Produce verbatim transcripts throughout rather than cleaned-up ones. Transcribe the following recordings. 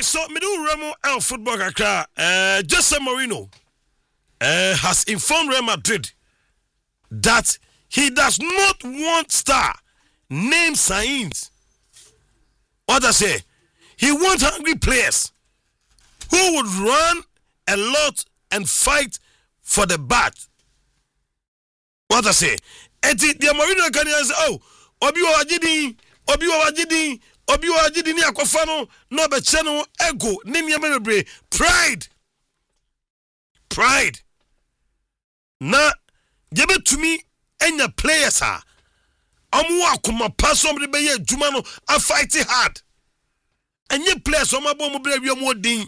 right, so Midu Remo El Football Kakra, uh, Jose Mourinho uh, has informed Real Madrid that he does not want star name signs. What I say? He wants hungry players who would run a lot and fight for the bat. What I say? Eti the Mourinho can say, oh, obi wa wajidi, obi wa wajidi, obi wa wajidi ni akofano no be channel ego ni nyame pride. Pride. Na jebe tumi enya players ha. Omo akoma pass om de be ye adwuma no a fight hard. Enye players omo abo mo bre wi omo din.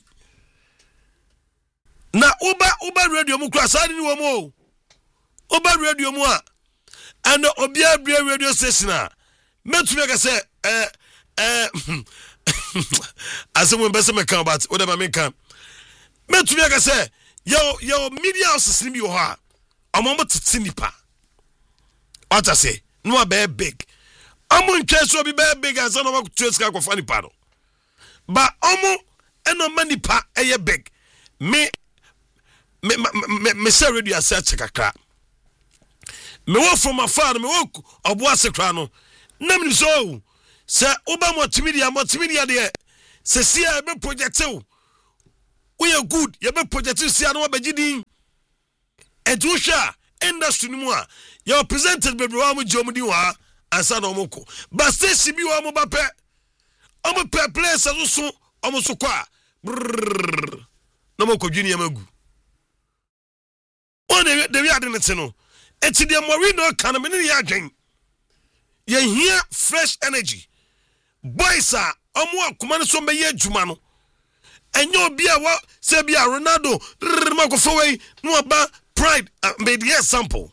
Na uba uba radio mu kra sa ni wo mo. Uba radio mu a and obia bre radio station a metumi ka say eh eh asem be say me kan about what am I kan metumi ka say yo yo media houses ni bi ho a omo mo tete nipa what I say no be big omo ntwe so bi be big and so no ma tue ska ko nipa no ba omo eno manipa eye big me me me me say radio search kakra me wo from afar me wo obo asekra no na me so se oba multimedia multimedia de se sia be project we are good ye be project sia no bagidin edusha industry ni mu a you presented be wa mu jomudi wa ansa na omoko but say bi wa mu ba pe omo pe place so so omo so kwa na mo kodwini yamagu on de de wi ade ne te no eti de Mourinho kan me ne ya adwen ye here fresh energy boys a omo akoma ne so be ye adwuma no enyo obi a wa se bia Ronaldo makofo wei no aba pride uh, made the example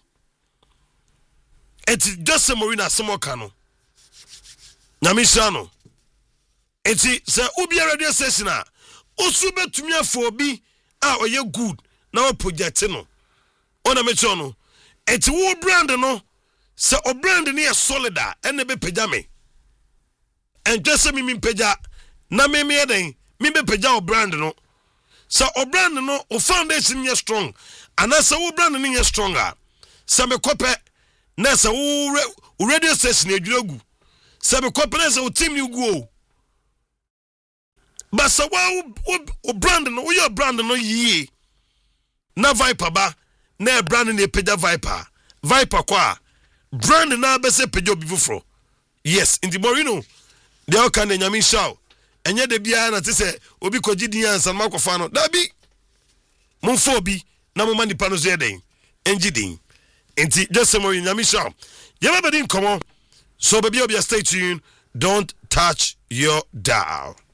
eti Jose Mourinho asemo kan no nyamisha no eti se obi radio station a osu betumi afo obi a oye good na o project no ona mecho no eti wo brand no se o brand ne e solid a ene be pagya me en Jose mi mi pagya na me me eden mi be pagya o brand no se o brand no o foundation ye strong ana se wo brand ne ye stronger se me kope na se wo radio station edwuragu se me kope na se o team ni gu o ba se wo o brand no wo your brand no yie na Viper ba na brand ne pagya Viper Viper kwa brand na be se pagya obi fufro yes in the Mourinho de o kan nyame shaw enye de bia na te se obi kogidi ansan makofa no da bi monfo obi na mo mani pano zo eden engidin enti Jose Mourinho nyame shaw ye ba bedin komo so baby obi stay tuned, don't touch your dial.